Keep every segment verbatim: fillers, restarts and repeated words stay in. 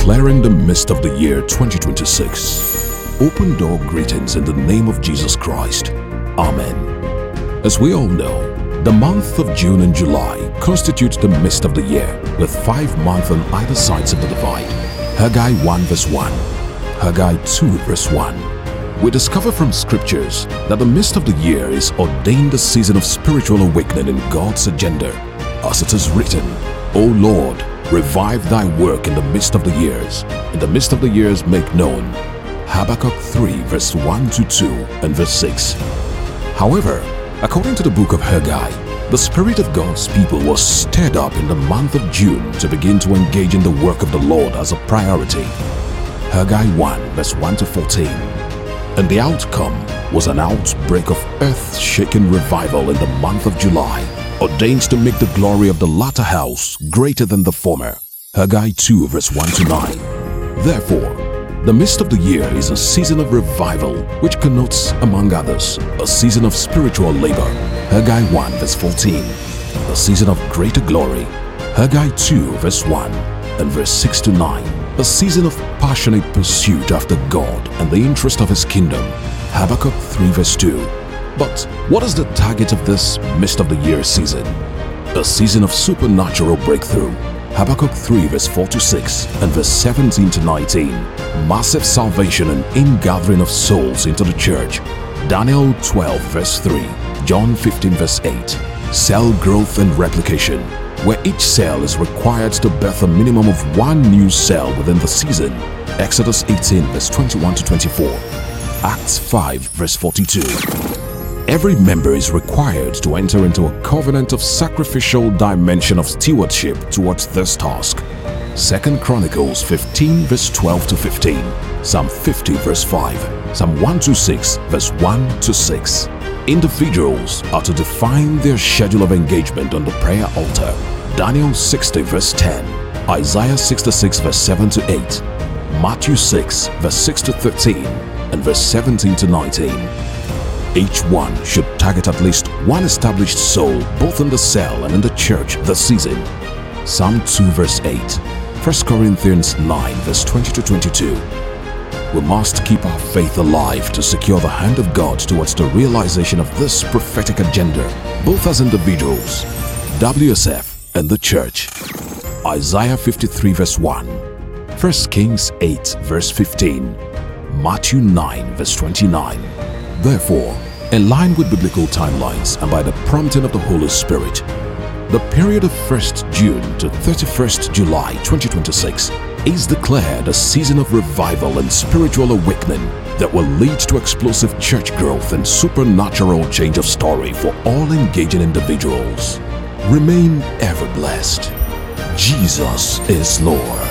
declaring the midst of the year twenty twenty-six. Open door greetings in the name of Jesus Christ. Amen. As we all know, the month of June and July constitute the midst of the year, with five months on either sides of the divide. Haggai one verse one, Haggai two verse one. We discover from scriptures that the midst of the year is ordained a season of spiritual awakening in God's agenda. As it is written, O Lord, revive thy work in the midst of the years. In the midst of the years make known. Habakkuk three verse one to two and verse six. However, according to the book of Haggai, the spirit of God's people was stirred up in the month of June to begin to engage in the work of the Lord as a priority. Haggai one verse one to fourteen. And the outcome was an outbreak of earth-shaking revival in the month of July, ordained to make the glory of the latter house greater than the former. Haggai two verse one to nine. Therefore, the midst of the year is a season of revival, which connotes, among others, a season of spiritual labor. Haggai one verse fourteen. A season of greater glory. Haggai two verse one and verse six to nine. A season of passionate pursuit after God and the interest of His kingdom. Habakkuk three verse two. But what is the target of this midst of the year season? A season of supernatural breakthrough. Habakkuk three verse four to six and verse seventeen to nineteen. Massive salvation and ingathering of souls into the church. Daniel twelve verse three. John fifteen verse eight. Cell growth and replication, where each cell is required to birth a minimum of one new cell within the season. Exodus eighteen verse twenty-one to twenty-four. Acts five verse forty-two. Every member is required to enter into a covenant of sacrificial dimension of stewardship towards this task. Second Chronicles fifteen verse twelve to fifteen. Psalm fifty verse five. Psalm one twenty-six verse one to six. Individuals are to define their schedule of engagement on the prayer altar. Daniel sixty verse ten. Isaiah sixty-six verse seven to eight. Matthew six verse six to thirteen and verse seventeen to nineteen. Each one should target at least one established soul both in the cell and in the church this season. Psalm two verse eight. First Corinthians nine verse twenty to twenty-two. We must keep our faith alive to secure the hand of God towards the realization of this prophetic agenda, both as individuals, W S F, and the church. Isaiah fifty-three verse one. First Kings eight verse fifteen. Matthew nine verse twenty-nine. Therefore, in line with biblical timelines and by the prompting of the Holy Spirit, the period of first June to thirty-first July twenty twenty-six is declared a season of revival and spiritual awakening that will lead to explosive church growth and supernatural change of story for all engaging individuals. Remain ever blessed. Jesus is Lord.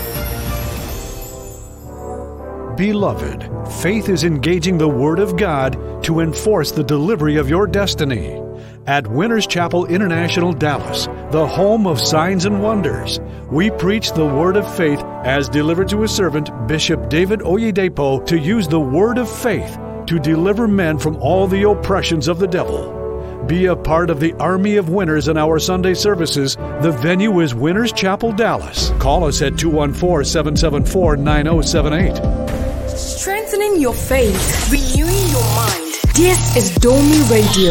Beloved, faith is engaging the Word of God to enforce the delivery of your destiny. At Winners Chapel International, Dallas, the home of signs and wonders, we preach the Word of faith as delivered to His servant, Bishop David Oyedepo, to use the Word of faith to deliver men from all the oppressions of the devil. Be a part of the army of winners in our Sunday services. The venue is Winners Chapel, Dallas. Call us at two one four, seven seven four, nine zero seven eight. Strengthening your faith, renewing your mind. This is Domi Radio.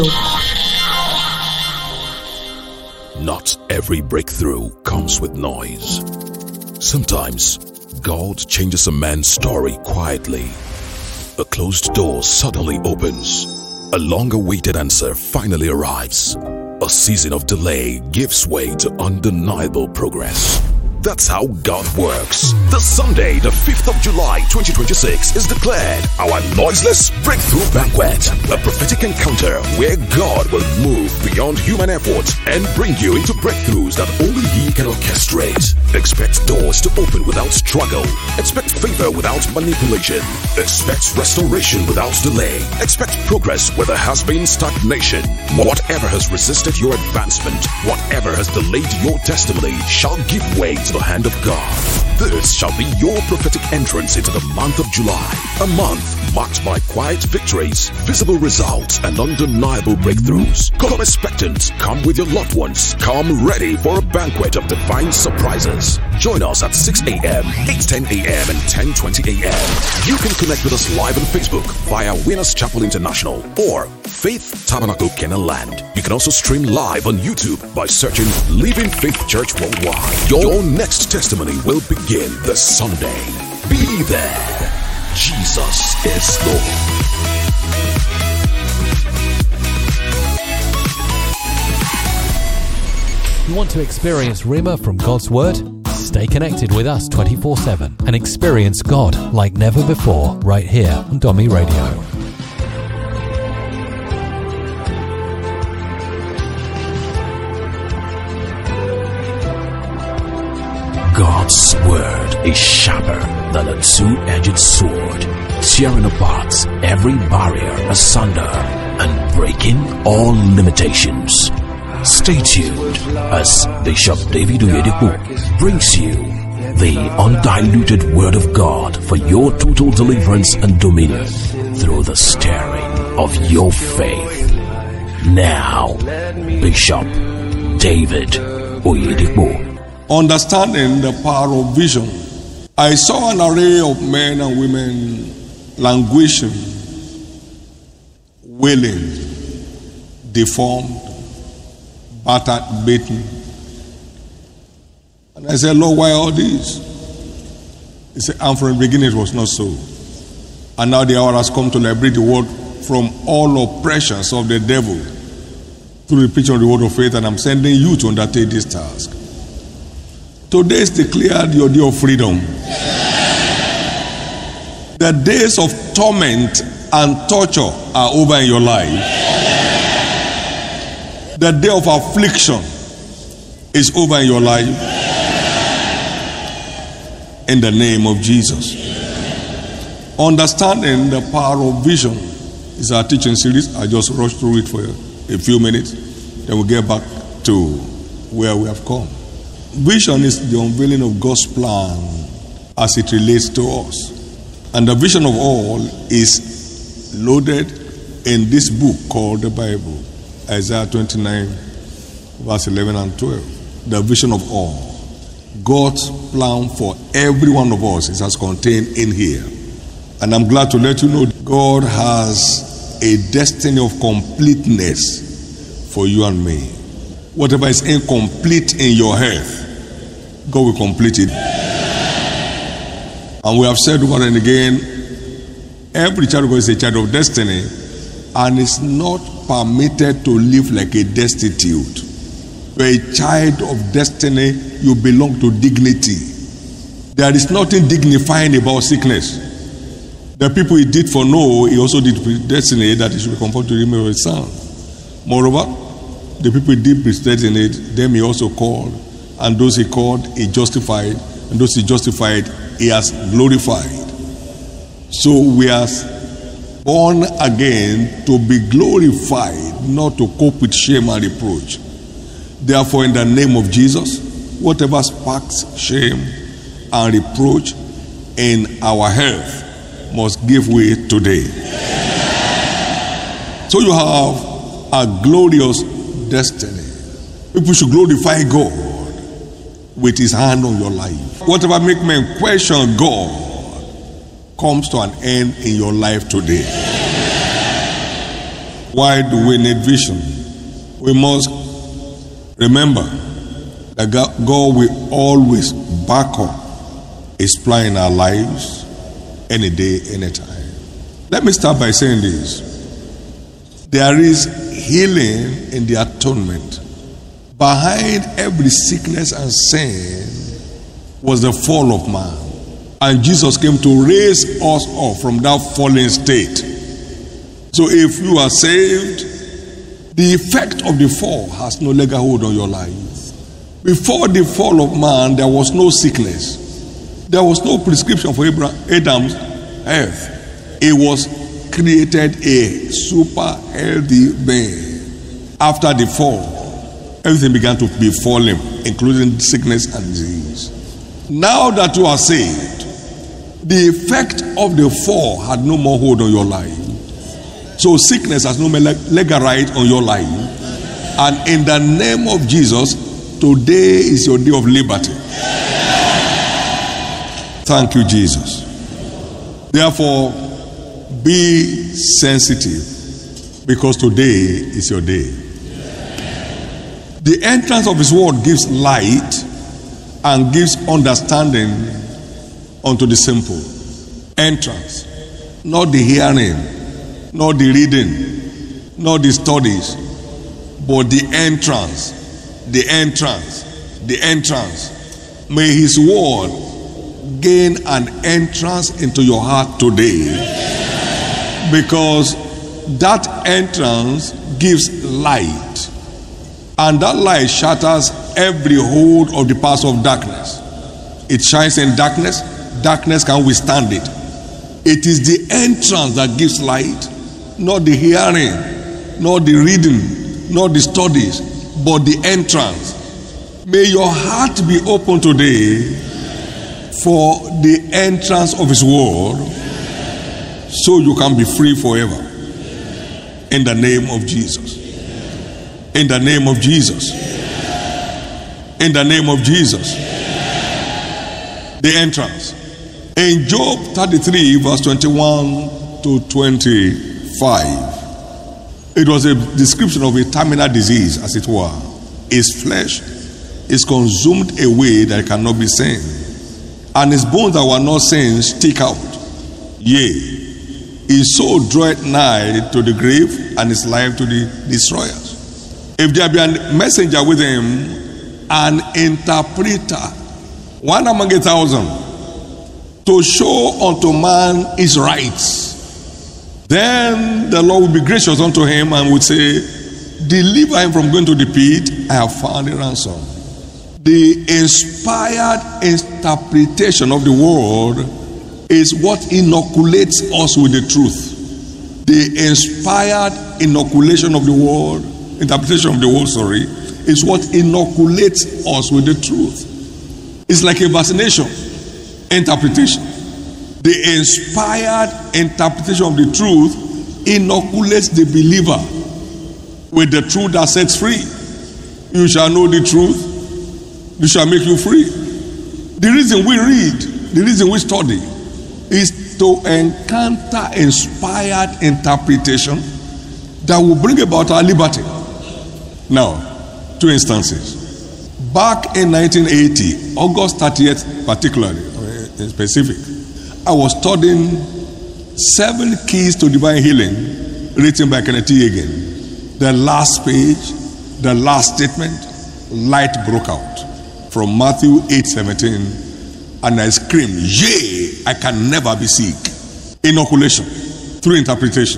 Not every breakthrough comes with noise. Sometimes, God changes a man's story quietly. A closed door suddenly opens. A long-awaited answer finally arrives. A season of delay gives way to undeniable progress. That's how God works. This Sunday, the fifth of July twenty twenty-six is declared our noiseless breakthrough banquet, a prophetic encounter where God will move beyond human effort and bring you into breakthroughs that only He can orchestrate. Expect doors to open without struggle. Expect favor without manipulation. Expect restoration without delay. Expect progress where there has been stagnation. Whatever has resisted your advancement, whatever has delayed your testimony shall give way to the hand of God. This shall be your prophetic entrance into the month of July, a month marked by quiet victories, visible results, and undeniable breakthroughs. Come expectant, come with your loved ones, come ready for a banquet of divine surprises. Join us at six a.m., eight ten a.m., and ten twenty a.m. You can connect with us live on Facebook via Winners Chapel International or Faith Tabernacle Kenaland. You can also stream live on YouTube by searching Living Faith Church Worldwide. Your next testimony will begin this Sunday. Be there. Jesus is Lord. You want to experience Rhema from God's Word? Stay connected with us twenty-four seven and experience God like never before right here on Domi Radio. God's Word is sharper than a two-edged sword, tearing apart every barrier asunder and breaking all limitations. Stay tuned as Bishop David Oyedepo brings you the undiluted Word of God for your total deliverance and dominion through the stirring of your faith. Now, Bishop David Oyedepo. Understanding the power of vision. I saw an array of men and women languishing, wailing, deformed, battered, beaten. And I said, Lord, why all this? He said, and from the beginning it was not so. And now the hour has come to liberate the world from all oppressions of the devil through the preaching of the word of faith, and I'm sending you to undertake this task. Today is declared your day of freedom. The days of torment and torture are over in your life. The day of affliction is over in your life. In the name of Jesus. Understanding the power of vision is our teaching series. I just rushed through it for a few minutes. Then we'll get back to where we have come. Vision is the unveiling of God's plan as it relates to us. And the vision of all is loaded in this book called the Bible. Isaiah twenty-nine, verse eleven and twelve. The vision of all. God's plan for every one of us is as contained in here. And I'm glad to let you know God has a destiny of completeness for you and me. Whatever is incomplete in your health, God will complete it. And we have said over and again, every child of God is a child of destiny and is not permitted to live like a destitute. You're a child of destiny, you belong to dignity. There is nothing dignifying about sickness. The people he did for Noah, he also did with destiny that he should be comforted to him of his son. Moreover, the people he did predestinate, them he also called. And those he called, he justified. And those he justified, he has glorified. So we are born again to be glorified, not to cope with shame and reproach. Therefore, in the name of Jesus, whatever sparks shame and reproach in our health must give way today. So you have a glorious destiny. People should glorify God with his hand on your life. Whatever make men question God comes to an end in your life today. Why do we need vision? We must remember that God will always back up his plan in our lives any day, anytime. Let me start by saying this. There is healing in the atonement. Behind every sickness and sin was the fall of man. And Jesus came to raise us up from that fallen state. So if you are saved, the effect of the fall has no legal hold on your life. Before the fall of man, there was no sickness. There was no prescription for Abraham, Adam's health. It was created a super healthy being. After the fall, everything began to befall him, including sickness and disease. Now that you are saved, the effect of the fall had no more hold on your life. So sickness has no more legal right on your life. And in the name of Jesus, today is your day of liberty. Thank you, Jesus. Therefore, be sensitive, because today is your day. The entrance of his word gives light and gives understanding unto the simple. Entrance, not the hearing, not the reading, not the studies, but the entrance, the entrance, the entrance. May his word gain an entrance into your heart today, because that entrance gives light, and that light shatters every hold of the powers of darkness. It shines in darkness, darkness can withstand it. It is the entrance that gives light, not the hearing, not the reading, not the studies, but the entrance. May your heart be open today for the entrance of his word, so you can be free forever. In the name of Jesus. In the name of Jesus. In the name of Jesus. The entrance. In Job thirty-three, verse twenty-one to twenty-five, it was a description of a terminal disease, as it were. His flesh is consumed away that it cannot be seen, and his bones that were not seen stick out. Yea, his soul draweth nigh to the grave, and his life to the destroyers. If there be a messenger with him, an interpreter, one among a thousand, to show unto man his rights, then the Lord will be gracious unto him and would say, deliver him from going to the pit. I have found a ransom. The inspired interpretation of the word is what inoculates us with the truth. The inspired inoculation of the word, interpretation of the word, sorry, is what inoculates us with the truth. It's like a vaccination interpretation. The inspired interpretation of the truth inoculates the believer with the truth that sets free. You shall know the truth, it shall make you free. The reason we read, the reason we study, is to encounter inspired interpretation that will bring about our liberty. Now, two instances. Back in nineteen eighty, August thirtieth particularly, in specific, I was studying Seven Keys to Divine Healing, written by Kenneth E. Hagin. The last page, the last statement, light broke out from Matthew eight seventeen, and I screamed, yea, I can never be sick. Inoculation through interpretation.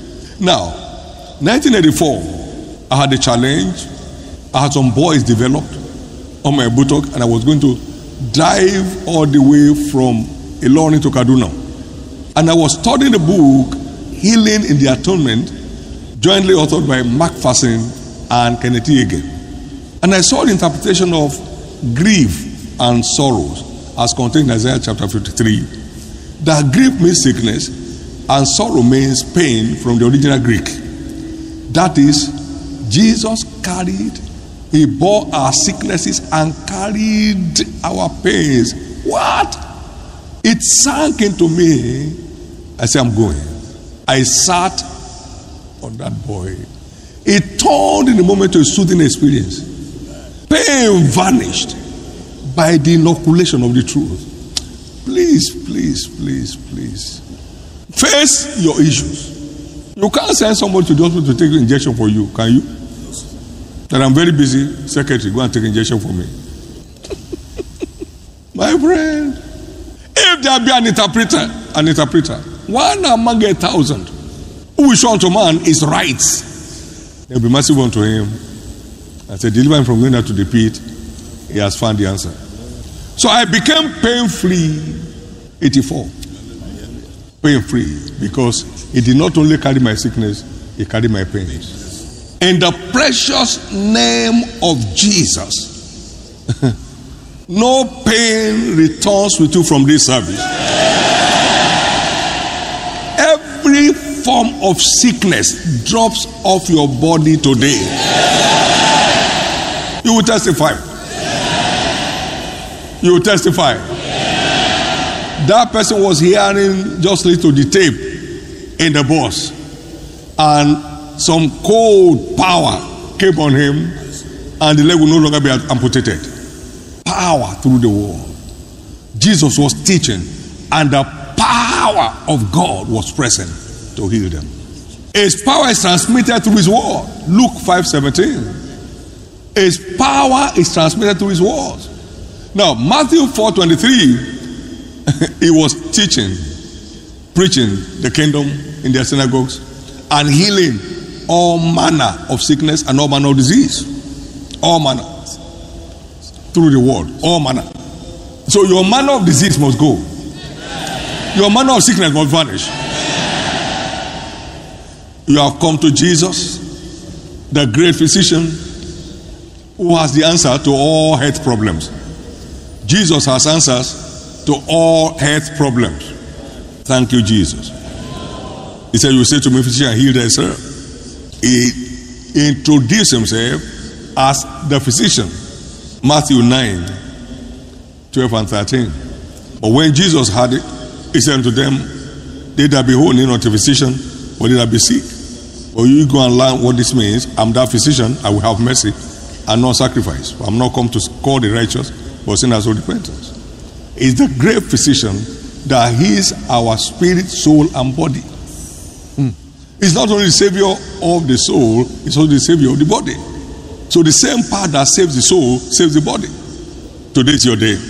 Now, nineteen eighty-four, I had a challenge. I had some boys developed on my buttock, and I was going to drive all the way from Ilorin to Kaduna. And I was studying the book, Healing in the Atonement, jointly authored by Mark Fassin and Kenneth E. Hagin. And I saw the interpretation of grief and sorrows as contained in Isaiah chapter fifty-three. That grief means sickness and sorrow means pain from the original Greek. That is, Jesus carried, he bore our sicknesses and carried our pains. What? It sank into me. I said, I'm going. I sat on that boy. It turned in a moment to a soothing experience. Pain vanished by the inoculation of the truth. Please, please, please, please. Face your issues. You can't send somebody to the hospital to take an injection for you, can you? That I'm very busy, secretary, go and take an injection for me. My friend, if there be an interpreter, an interpreter, one among a thousand, who will show unto man his rights, they'll be merciful unto him. I said, deliver him from going out to the pit. He has found the answer. So I became pain-free, eighty-four. Pain-free, because he did not only carry my sickness, he carried my pains. In the precious name of Jesus, No pain returns with you from this service. Every form of sickness drops off your body today. You will testify. You will testify. That person was hearing just little the tape in the bus, and some cold power came on him, and the leg will no longer be amputated. Power through the word. Jesus was teaching, and the power of God was present to heal them. His power is transmitted through his word. Luke five seventeen. His power is transmitted through his word. Now, Matthew four twenty-three, he was teaching, preaching the kingdom in their synagogues, and healing all manner of sickness and all manner of disease. All manner. Through the word. All manner. So your manner of disease must go. Your manner of sickness must vanish. You have come to Jesus, the great physician, who has the answer to all health problems. Jesus has answers to all health problems. Thank you, Jesus. He said, you say to me, physician, heal thyself. He introduced himself as the physician. Matthew nine, twelve and thirteen. But when Jesus had it, he said unto them, they that be whole need not a physician, but they that be sick. But you go and learn what this means. I'm that physician, I will have mercy and not sacrifice. For I'm not come to call the righteous, but sinners of repentance. It's the great physician that heals our spirit, soul, and body. Mm. It's not only the savior of the soul, it's also the savior of the body. So the same part that saves the soul saves the body. Today is your day.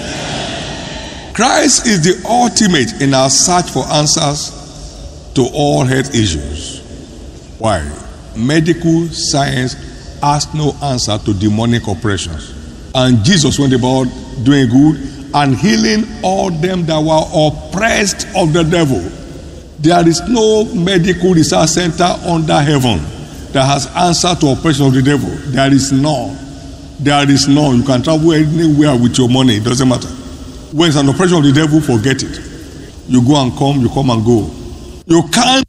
Christ is the ultimate in our search for answers to all health issues. Why? Medical science has no answer to demonic oppressions. And Jesus went about doing good and healing all them that were oppressed of the devil. There is no medical research center under heaven that has answer to oppression of the devil. There is none. There is none. You can travel anywhere with your money. It doesn't matter. When it's an oppression of the devil, forget it. You go and come, you come and go. You can't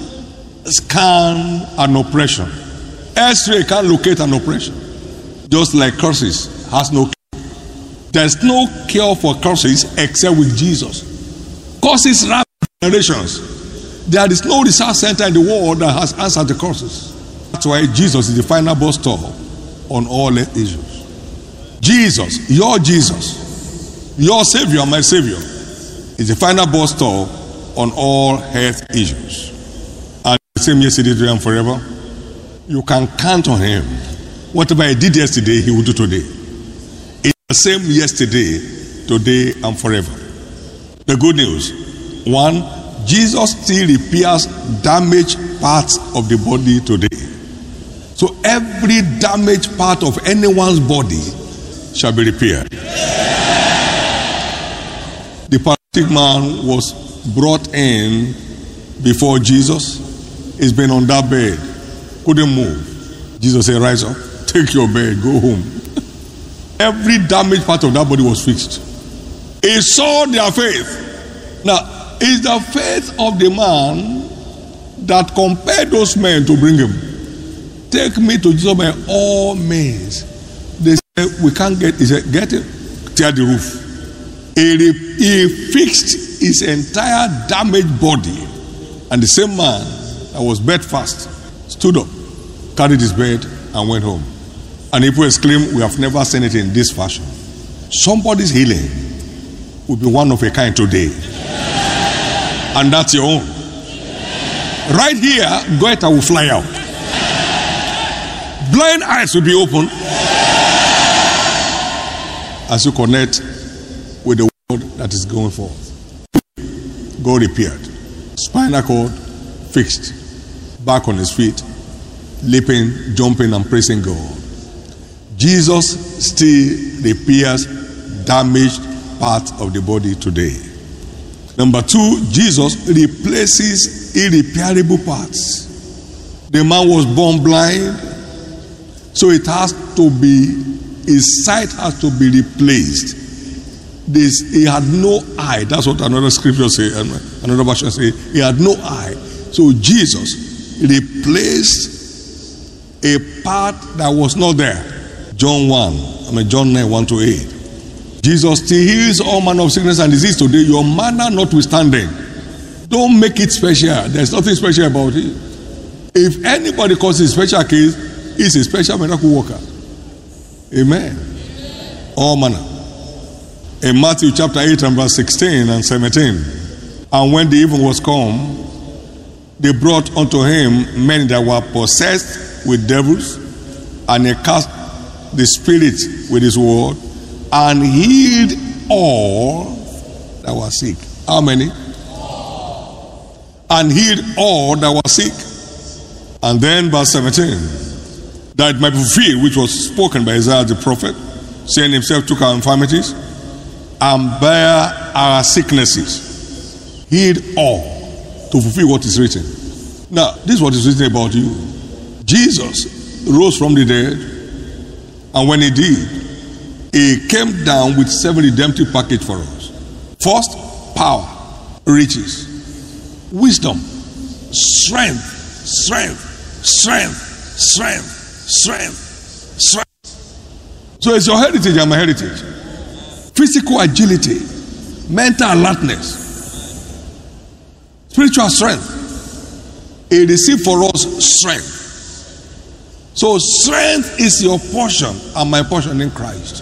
scan an oppression. X-ray can't locate an oppression. Just like curses has no cure. There's no cure for curses except with Jesus. Curses run generations. There is no research center in the world that has answered the curses. That's why Jesus is the final bus stop on all issues. Jesus, your Jesus, your Savior, my Savior, is the final bus stop on all health issues. And the same yesterday, today, and forever. You can count on him. Whatever he did yesterday, he will do today. It's the same yesterday, today, and forever. The good news. One, Jesus still repairs damaged parts of the body today. So every damaged part of anyone's body shall be repaired. The paralytic man was brought in before Jesus. He's been on that bed. Couldn't move. Jesus said, rise up, take your bed, go home. Every damaged part of that body was fixed. He saw their faith. Now, it's the faith of the man that compelled those men to bring him. Take me to Jesus by all means. They said, we can't get, he said, get it, tear the roof. He, he fixed his entire damaged body. And the same man that was bedfast stood up, carried his bed, and went home. And people exclaimed, we have never seen it in this fashion. Somebody's healing will be one of a kind today. And that's your own. Right here, goiter will fly out. Blind eyes will be open as you connect with the word that is going forth. God repaired. Spinal cord fixed. Back on his feet. Leaping, jumping, and praising God. Jesus still repairs damaged parts of the body today. Number two, Jesus replaces irreparable parts. The man was born blind, so it has to be his sight has to be replaced. This, he had no eye. That's what another scripture say, another version say. He had no eye. So Jesus replaced a part that was not there. John one, I mean John nine, one to eight. Jesus still heals all manner of sickness and disease today, your manner notwithstanding. Don't make it special. There's nothing special about it. If anybody calls it a special case, it's a special miracle worker. Amen. All manner. In Matthew chapter eight and verse sixteen and seventeen. And when the even was come, they brought unto him men that were possessed with devils, and he cast the spirit with his word, and healed all that were sick. How many? And healed all that were sick. And then verse seventeen, that it might be fulfilled which was spoken by Isaiah the prophet, saying himself took our infirmities and bare our sicknesses, healed all, to fulfill what is written. Now, this is what is written about you. Jesus rose from the dead, and when he did, he came down with seven redemptive package for us. First, power, riches, wisdom, strength, strength, strength, strength, strength, strength. So it's your heritage and my heritage. Physical agility, mental alertness, spiritual strength. He received for us strength. So strength is your portion and my portion in Christ.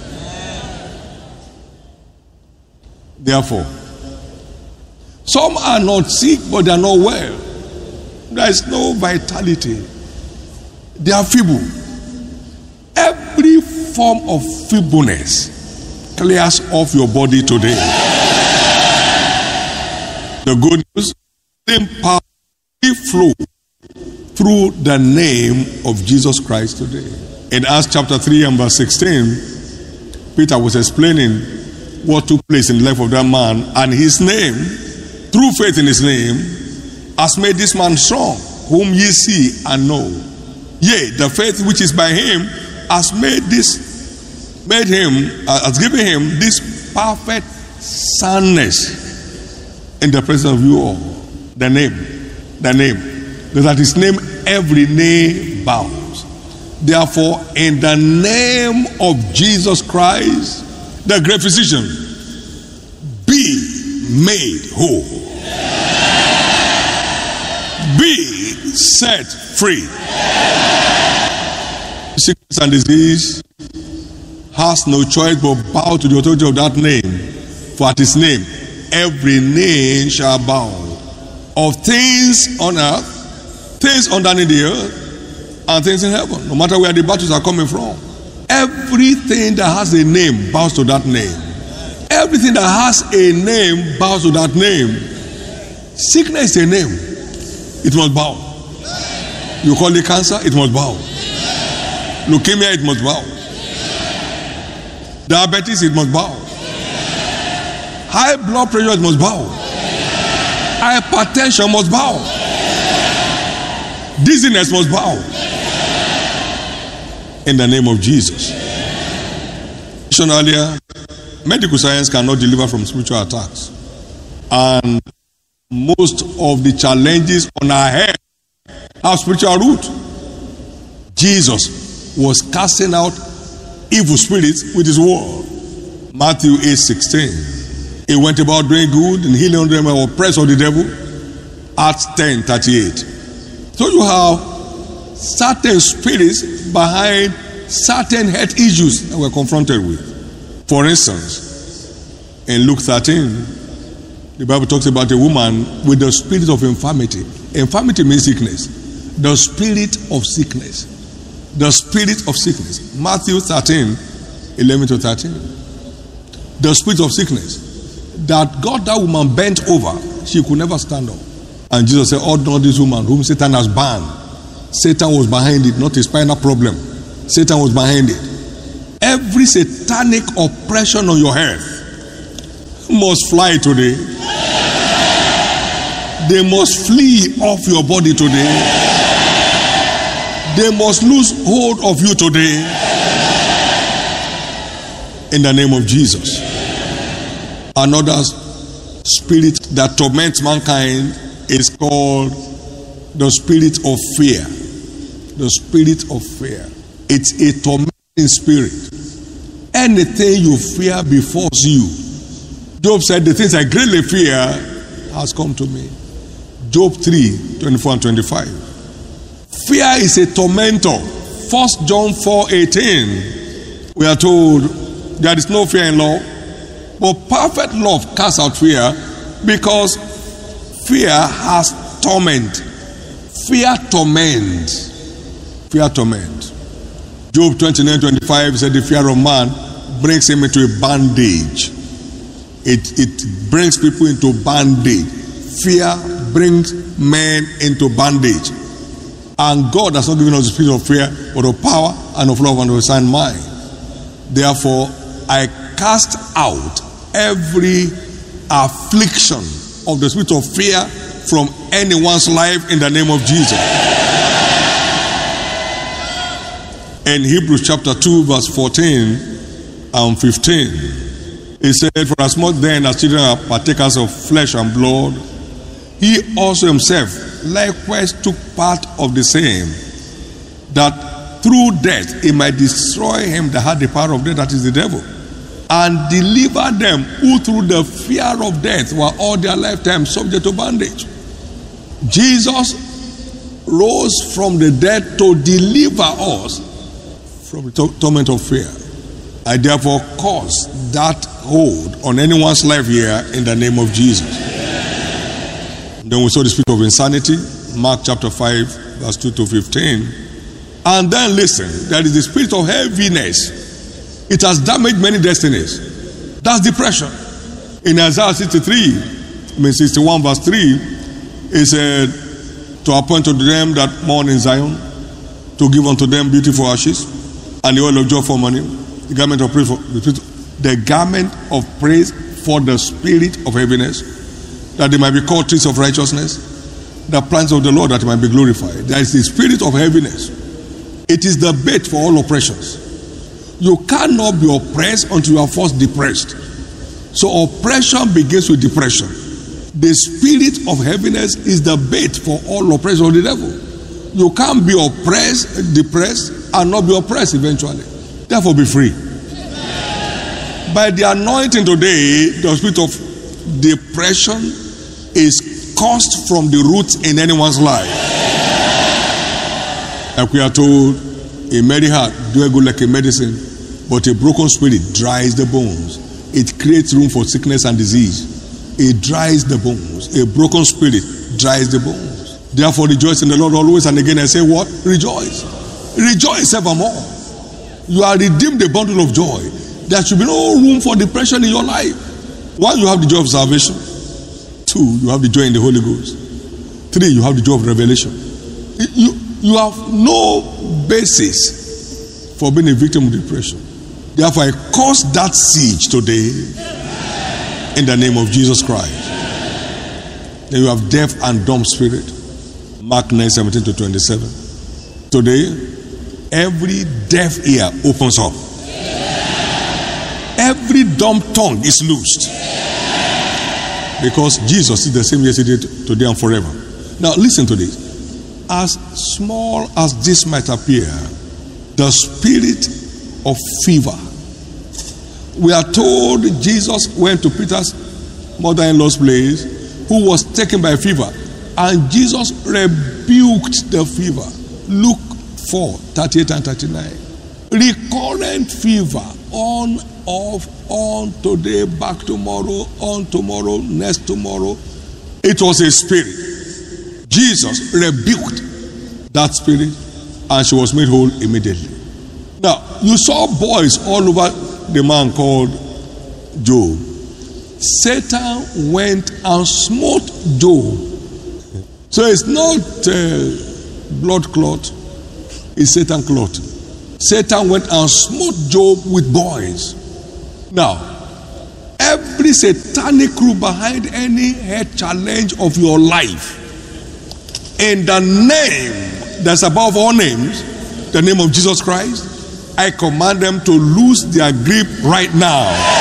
Therefore, some are not sick, but they are not well. There is no vitality. They are feeble. Every form of feebleness clears off your body today. The good news, same power flow through the name of Jesus Christ today. In Acts chapter three and verse sixteen, Peter was explaining what took place in the life of that man, and his name, through faith in his name, has made this man strong, whom ye see and know. Yea, the faith which is by him has made this, made him, uh, has given him this perfect soundness in the presence of you all. The name, the name, that his name every knee bows. Therefore, in the name of Jesus Christ, the great physician, be made whole. Be set free. Sickness and disease has no choice but bow to the authority of that name. For at his name, every knee shall bow, of things on earth, things underneath the earth, and things in heaven. No matter where the battles are coming from, everything that has a name bows to that name. Everything that has a name bows to that name. Sickness is a name. It must bow. You call it cancer, it must bow. Leukemia, it must bow. Diabetes, it must bow. High blood pressure, it must bow. Hypertension must bow. Dizziness must bow. In the name of Jesus. Earlier, medical science cannot deliver from spiritual attacks. And most of the challenges on our head have spiritual root. Jesus was casting out evil spirits with his word. Matthew eight sixteen. He went about doing good and healing them who were oppressed of the devil. Acts ten thirty-eight. So you have certain spirits behind certain health issues that we're confronted with. For instance, in Luke thirteen, the Bible talks about a woman with the spirit of infirmity. Infirmity means sickness. The spirit of sickness. The spirit of sickness. Matthew thirteen, eleven to thirteen. The spirit of sickness that got that woman bent over. She could never stand up. And Jesus said, oh, not this woman whom Satan has banned. Satan was behind it, not a spinal problem. Satan was behind it. Every satanic oppression on your health must fly today. They must flee off your body today. They must lose hold of you today. in the name of Jesus. Another spirit that torments mankind is called the spirit of fear. The spirit of fear. It's a tormenting spirit. Anything you fear befalls you. Job said, the things I greatly fear has come to me. Job three, twenty-four and twenty-five. Fear is a tormentor. First John four, eighteen. We are told there is no fear in law, but perfect love casts out fear, because fear has torment. Fear torment. Fear torment. Job twenty-nine, twenty-five said the fear of man brings him into a bandage. It, it brings people into bondage. Fear brings men into bondage. And God has not given us the spirit of fear, but of power and of love and of a sound mind. Therefore, I cast out every affliction of the spirit of fear from anyone's life in the name of Jesus. In Hebrews chapter two, verse fourteen and fifteen. He said, for as much then as children are partakers of flesh and blood, he also himself likewise took part of the same, that through death he might destroy him that had the power of death, that is the devil, and deliver them who through the fear of death were all their lifetime subject to bondage. Jesus rose from the dead to deliver us from the torment of fear. I therefore cause that hold on anyone's life here in the name of Jesus. Then we saw the spirit of insanity, Mark chapter five, verse two to fifteen. And then listen, there is the spirit of heaviness. It has damaged many destinies. That's depression. In Isaiah sixty-three, I mean sixty-one, verse three, it said, to appoint unto them that mourn in Zion, to give unto them beautiful ashes, and the oil of joy for mourning, the garment of praise for the spirit, the garment of praise for the spirit of heaviness, that they might be called trees of righteousness, the plants of the Lord, that might be glorified. There is the spirit of heaviness. It is the bait for all oppressions. You cannot be oppressed until you are first depressed. So oppression begins with depression. The spirit of heaviness is the bait for all oppression of the devil. You can't be oppressed, depressed, and not be oppressed eventually. Therefore, be free. By the anointing today, the spirit of depression is caused from the roots in anyone's life. Like we are told, a merry heart doeth good like a medicine, but a broken spirit dries the bones. It creates room for sickness and disease. It dries the bones. A broken spirit dries the bones. Therefore, rejoice in the Lord always. And again, I say what? Rejoice. Rejoice evermore. You are redeemed a bundle of joy. There should be no room for depression in your life. One, you have the joy of salvation. Two, you have the joy in the Holy Ghost. Three, you have the joy of revelation. You, you have no basis for being a victim of depression. Therefore, I cause that siege today in the name of Jesus Christ. Then you have deaf and dumb spirit. Mark nine, seventeen to twenty-seven. Today, every deaf ear opens up. Every dumb tongue is loosed. Because Jesus is the same yesterday, today, and forever. Now, listen to this. As small as this might appear, the spirit of fever. We are told Jesus went to Peter's mother-in-law's place, who was taken by fever, and Jesus rebuked the fever. Luke four, thirty-eight and thirty-nine. Recurrent fever, on, off, on, today, back tomorrow, on tomorrow, next tomorrow. It was a spirit. Jesus rebuked that spirit, and she was made whole immediately. Now, you saw boys all over the man called Job. Satan went and smote Job. So it's not uh, blood clot, it's Satan clot. Satan went and smote Job with boys. Now, every satanic crew behind any head challenge of your life, in the name that's above all names, the name of Jesus Christ, I command them to lose their grip right now.